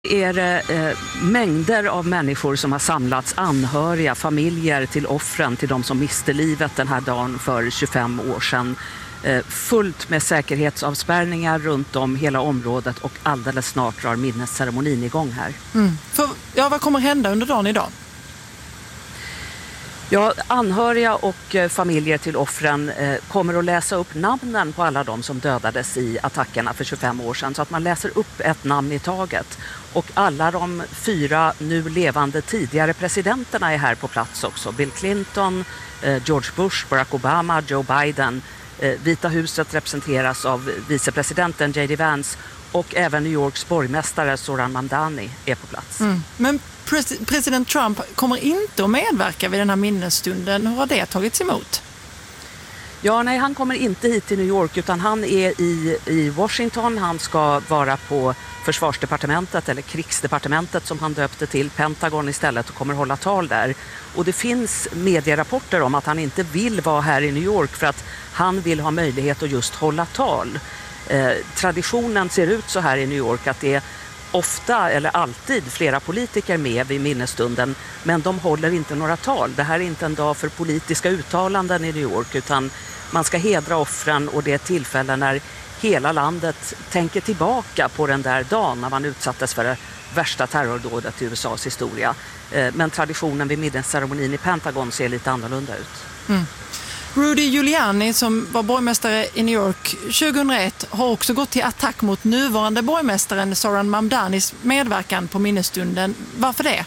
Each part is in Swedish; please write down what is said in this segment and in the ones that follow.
är det mängder av människor som har samlats, anhöriga, familjer till offren, till de som miste livet den här dagen för 25 år sedan. Fullt med säkerhetsavspärrningar runt om hela området och alldeles snart drar minnesceremonin igång här. Vad kommer hända under dagen idag? Ja, anhöriga och familjer till offren kommer att läsa upp namnen på alla de som dödades i attackerna för 25 år sedan. Så att man läser upp ett namn i taget. Och alla de 4 nu levande tidigare presidenterna är här på plats också. Bill Clinton, George Bush, Barack Obama, Joe Biden. Vita huset representeras av vicepresidenten J.D. Vance och även New Yorks borgmästare Zohran Mamdani är på plats. Men president Trump kommer inte att medverka vid den här minnesstunden. Hur har det tagits emot? Ja, nej, han kommer inte hit till New York utan han är i Washington. Han ska vara på försvarsdepartementet eller krigsdepartementet som han döpte till, Pentagon istället, och kommer hålla tal där. Och det finns medierapporter om att han inte vill vara här i New York för att han vill ha möjlighet att just hålla tal. Traditionen ser ut så här i New York att det är ofta eller alltid flera politiker med vid minnesstunden, men de håller inte några tal. Det här är inte en dag för politiska uttalanden i New York utan man ska hedra offren och det är tillfällen när hela landet tänker tillbaka på den där dagen när man utsattes för det värsta terrordådet i USAs historia. Men traditionen vid minnesceremonin i Pentagon ser lite annorlunda ut. Rudy Giuliani som var borgmästare i New York 2001 har också gått till attack mot nuvarande borgmästaren Zohran Mamdanis medverkan på minnesstunden. Varför det?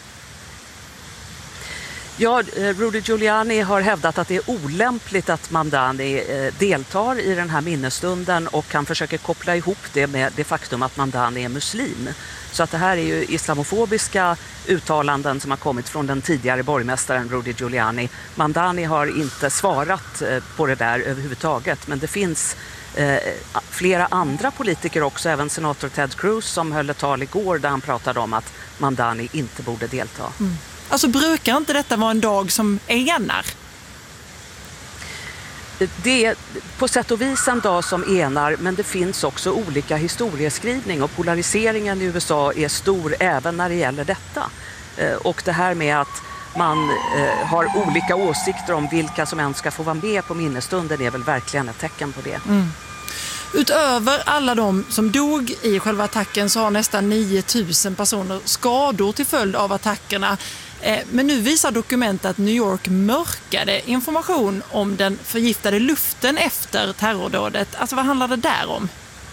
Ja, Rudy Giuliani har hävdat att det är olämpligt att Mamdani deltar i den här minnesstunden och han försöker koppla ihop det med det faktum att Mamdani är muslim. Så att det här är ju islamofobiska uttalanden som har kommit från den tidigare borgmästaren Rudy Giuliani. Mamdani har inte svarat på det där överhuvudtaget, men det finns flera andra politiker också, även senator Ted Cruz som höll ett tal igår där han pratade om att Mamdani inte borde delta. Alltså brukar inte detta vara en dag som enar? Det är på sätt och vis en dag som enar, men det finns också olika historieskrivning och polariseringen i USA är stor även när det gäller detta. Och det här med att man har olika åsikter om vilka som ens ska få vara med på minnesstunden är väl verkligen ett tecken på det. Utöver alla de som dog i själva attacken så har nästan 9000 personer skador till följd av attackerna. Men nu visar dokument att New York mörkade information om den förgiftade luften efter terrordådet. Alltså vad handlar det där om?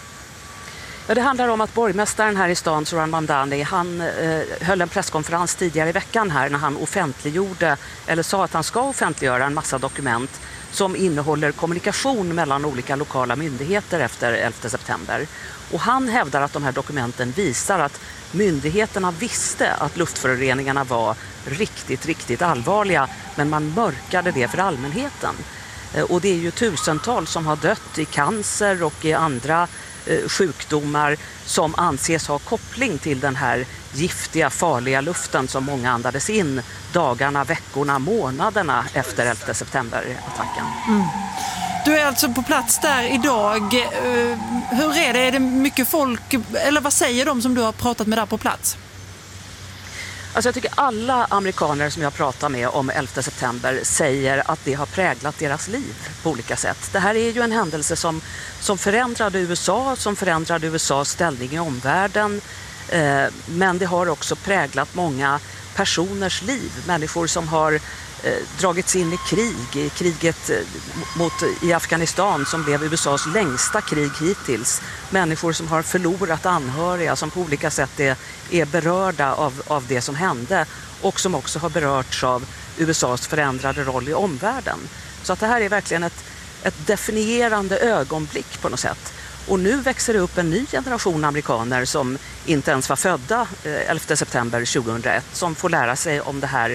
Ja, det handlar om att borgmästaren här i stan, Zohran Mamdani, han höll en presskonferens tidigare i veckan här när han offentliggjorde, eller sa att han ska offentliggöra en massa dokument som innehåller kommunikation mellan olika lokala myndigheter efter 11 september. Och han hävdar att de här dokumenten visar att myndigheterna visste att luftföroreningarna var riktigt allvarliga, men man mörkade det för allmänheten. Och det är ju tusentals som har dött i cancer och i andra sjukdomar som anses ha koppling till den här giftiga, farliga luften som många andades in dagarna, veckorna, månaderna efter 11 september-attacken. Du är alltså på plats där idag. Hur är det? Är det mycket folk, eller vad säger de som du har pratat med där på plats? Alltså jag tycker alla amerikaner som jag pratar med om 11 september säger att det har präglat deras liv på olika sätt. Det här är ju en händelse som förändrade USA, som förändrade USAs ställning i omvärlden. Men det har också präglat många personers liv. Människor som har dragits in i kriget i Afghanistan som blev USAs längsta krig hittills. Människor som har förlorat anhöriga, som på olika sätt är berörda av det som hände och som också har berörts av USAs förändrade roll i omvärlden. Så att det här är verkligen ett definierande ögonblick på något sätt. Och nu växer det upp en ny generation amerikaner som inte ens var födda 11 september 2001 som får lära sig om den här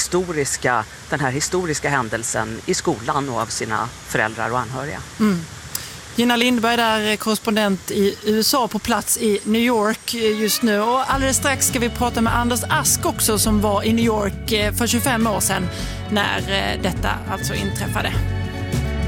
historiska händelsen i skolan och av sina föräldrar och anhöriga. Gina Lindberg där, korrespondent i USA på plats i New York just nu. Och alldeles strax ska vi prata med Anders Ask också som var i New York för 25 år sedan när detta alltså inträffade.